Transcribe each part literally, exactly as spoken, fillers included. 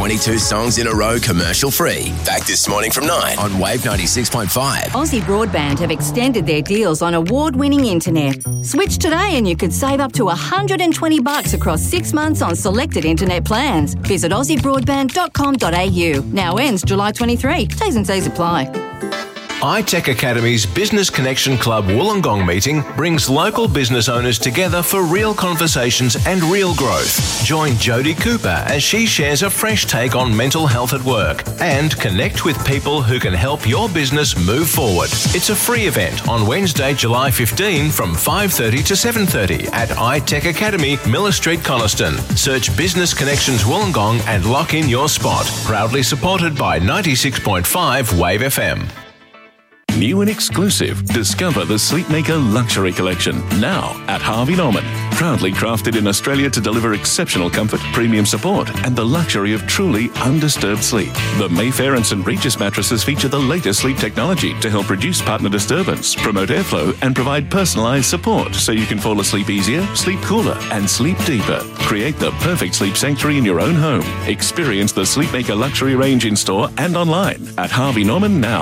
twenty-two songs in a row commercial free. Back this morning from nine on Wave ninety-six point five. Aussie Broadband have extended their deals on award-winning internet. Switch today and you could save up to one hundred twenty bucks across six months on selected internet plans. Visit aussie broadband dot com dot a u. Now ends July twenty-third. T's and C's apply. iTech Academy's Business Connection Club Wollongong meeting brings local business owners together for real conversations and real growth. Join Jodie Cooper as she shares a fresh take on mental health at work and connect with people who can help your business move forward. It's a free event on Wednesday, July fifteenth from five thirty to seven thirty at iTech Academy, Miller Street, Coniston. Search Business Connections Wollongong and lock in your spot. Proudly supported by ninety-six point five Wave F M. New and exclusive, discover the Sleepmaker Luxury Collection, now at Harvey Norman. Proudly crafted in Australia to deliver exceptional comfort, premium support, and the luxury of truly undisturbed sleep. The Mayfair and St Regis mattresses feature the latest sleep technology to help reduce partner disturbance, promote airflow, and provide personalised support so you can fall asleep easier, sleep cooler, and sleep deeper. Create the perfect sleep sanctuary in your own home. Experience the Sleepmaker Luxury range in store and online at Harvey Norman now.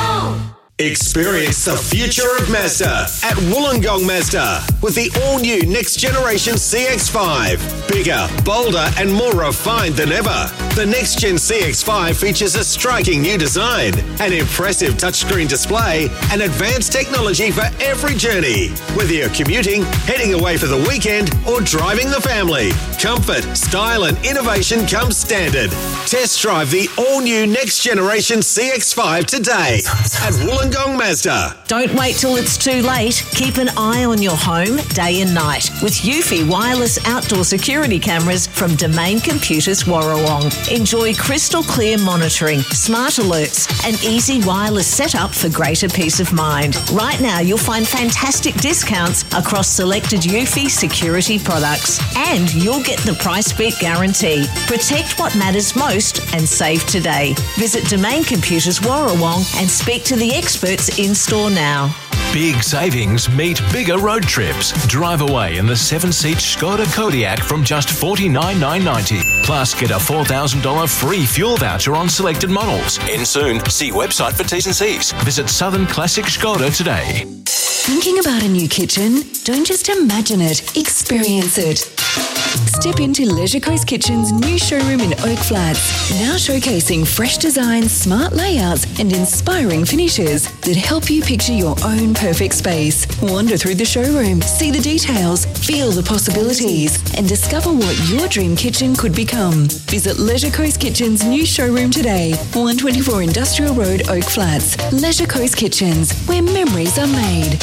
Experience the future of Mazda at Wollongong Mazda with the all-new next generation C X five. Bigger, bolder and more refined than ever. The next-gen C X five features a striking new design, an impressive touchscreen display and advanced technology for every journey. Whether you're commuting, heading away for the weekend or driving the family, comfort, style and innovation come standard. Test drive the all-new next generation C X five today at Wollongong Wollongong Mazda. Don't wait till it's too late. Keep an eye on your home day and night with Eufy wireless outdoor security cameras from Domain Computers Warrawong. Enjoy crystal clear monitoring, smart alerts and easy wireless setup for greater peace of mind. Right now you'll find fantastic discounts across selected Eufy security products and you'll get the price beat guarantee. Protect what matters most and save today. Visit Domain Computers Warrawong and speak to the experts in-store now. Big savings meet bigger road trips. Drive away in the seven-seat Skoda Kodiaq from just forty-nine thousand nine hundred ninety dollars. Plus, get a four thousand dollars free fuel voucher on selected models. End soon. See website for T's and C's. Visit Southern Classic Skoda today. Thinking about a new kitchen? Don't just imagine it, experience it. Step into Leisure Coast Kitchen's new showroom in Oak Flats, now showcasing fresh designs, smart layouts and inspiring finishes that help you picture your own perfect space. Wander through the showroom, see the details, feel the possibilities and discover what your dream kitchen could become. Visit Leisure Coast Kitchen's new showroom today, one twenty-four Industrial Road, Oak Flats. Leisure Coast Kitchens, where memories are made.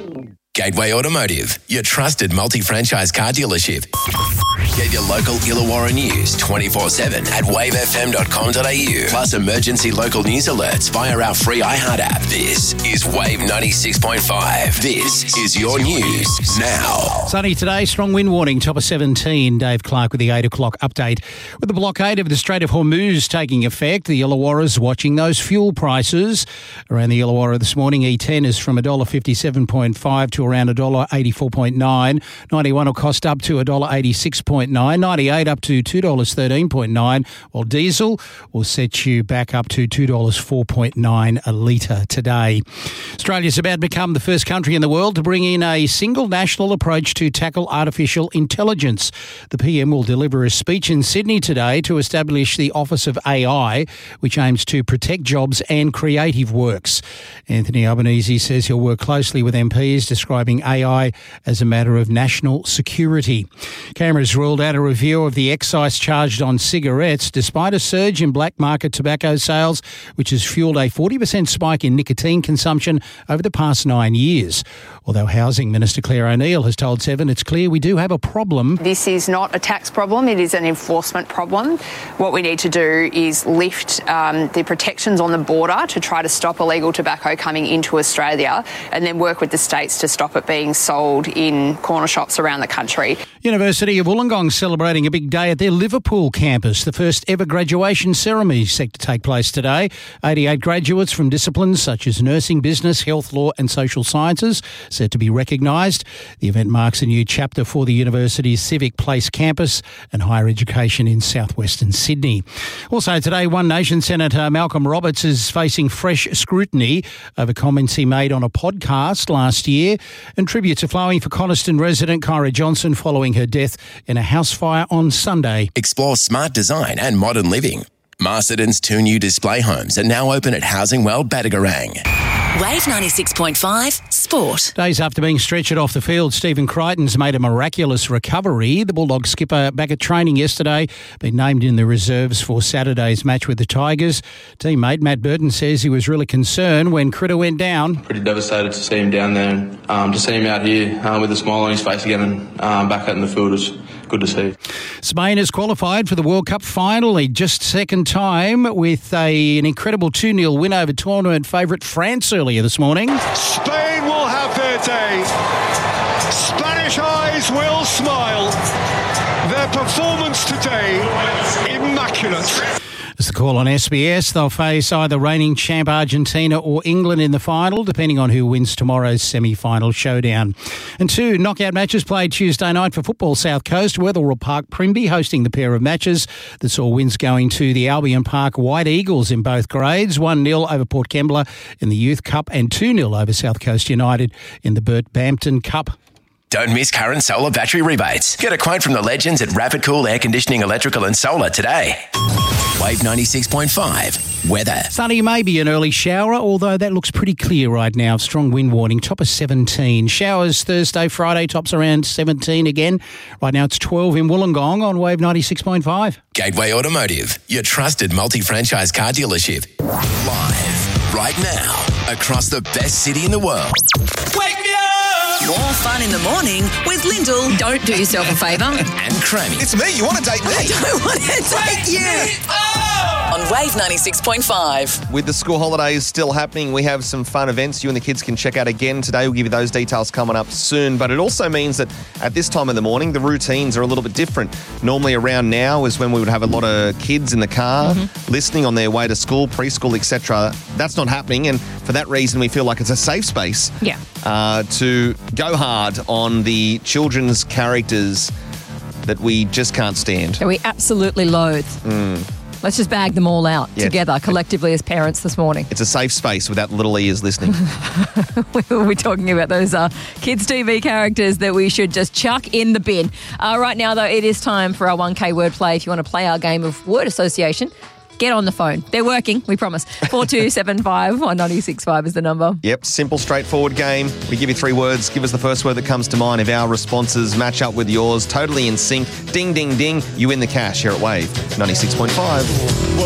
Gateway Automotive, your trusted multi-franchise car dealership. Get your local Illawarra news twenty-four seven at wave f m dot com dot a u. Plus emergency local news alerts via our free iHeart app. This is Wave ninety-six point five. This is your news now. Sunny today, strong wind warning, top of seventeen. Dave Clark with the eight o'clock update. With the blockade of the Strait of Hormuz taking effect, the Illawarra's watching those fuel prices. Around the Illawarra this morning, E ten is from one dollar fifty-seven point five to around one dollar eighty-four point nine. ninety-one will cost up to one dollar eighty-six point nine. ninety-eight up to two dollars thirteen point nine, while diesel will set you back up to two dollars four point nine a litre today. Australia's about to become the first country in the world to bring in a single national approach to tackle artificial intelligence. The P M will deliver a speech in Sydney today to establish the Office of A I, which aims to protect jobs and creative works. Anthony Albanese says he'll work closely with M Ps, describing A I as a matter of national security. Cameras ruled out a review of the excise charged on cigarettes, despite a surge in black market tobacco sales, which has fuelled a forty percent spike in nicotine consumption over the past nine years. Although Housing Minister Claire O'Neill has told Seven it's clear we do have a problem. This is not a tax problem, it is an enforcement problem. What we need to do is lift um, the protections on the border to try to stop illegal tobacco coming into Australia and then work with the states to stop stop it being sold in corner shops around the country. University of Wollongong celebrating a big day at their Liverpool campus. The first ever graduation ceremony is set to take place today. eighty-eight graduates from disciplines such as nursing, business, health, law and social sciences set to be recognised. The event marks a new chapter for the university's Civic Place campus and higher education in southwestern Sydney. Also today, One Nation Senator Malcolm Roberts is facing fresh scrutiny over comments he made on a podcast last year, and tributes are flowing for Coniston resident Kyra Johnson following her death in a house fire on Sunday. Explore smart design and modern living. Masterton's two new display homes are now open at Housing World Badagarang. Wave ninety-six point five Sport. Days after being stretchered off the field, Stephen Crichton's made a miraculous recovery. The Bulldog skipper back at training yesterday, been named in the reserves for Saturday's match with the Tigers. Teammate Matt Burton says he was really concerned when Critter went down. Pretty devastated to see him down there, and um, to see him out here um, with a smile on his face again and um, back out in the field was good to see. Spain has qualified for the World Cup finally, just second time, with a, an incredible two nil win over tournament favourite France earlier this morning. Spain will have their day. Spanish eyes will smile. Their performance today, immaculate. As the call on S B S, they'll face either reigning champ Argentina or England in the final, depending on who wins tomorrow's semi-final showdown. And two knockout matches played Tuesday night for football South Coast. Wetherill Park Primby hosting the pair of matches that saw wins going to the Albion Park White Eagles in both grades. one nil over Port Kembla in the Youth Cup and two nil over South Coast United in the Burt Bampton Cup. Don't miss current solar battery rebates. Get a quote from the legends at Rapid Cool Air Conditioning, Electrical and Solar today. Wave ninety-six point five. Weather. Sunny, maybe an early shower, although that looks pretty clear right now. Strong wind warning, top of seventeen. Showers Thursday, Friday, tops around seventeen again. Right now it's twelve in Wollongong on Wave ninety-six point five. Gateway Automotive, your trusted multi-franchise car dealership. Live right now across the best city in the world. Wake me up! More fun in the morning with Lyndall. Don't do yourself a favour. And Crammy. It's me. You want to date me? I don't want to date you. Oh! On Wave ninety-six point five. With the school holidays still happening, we have some fun events you and the kids can check out again today. We'll give you those details coming up soon. But it also means that at this time of the morning, the routines are a little bit different. Normally around now is when we would have a lot of kids in the car mm-hmm. listening on their way to school, preschool, et cetera. That's not happening. And for that reason, we feel like it's a safe space yeah. uh, to go hard on the children's characters that we just can't stand. That we absolutely loathe. Mm. Let's just bag them all out yeah. together, collectively as parents this morning. It's a safe space without little ears listening. We'll be talking about those uh, kids' T V characters that we should just chuck in the bin. Uh, right now, though, it is time for our one K wordplay. If you want to play our game of word association, get on the phone. They're working, we promise. four two seven five, one nine six five is the number. Yep, simple, straightforward game. We give you three words. Give us the first word that comes to mind. If our responses match up with yours, totally in sync, ding, ding, ding, you win the cash here at Wave ninety-six point five.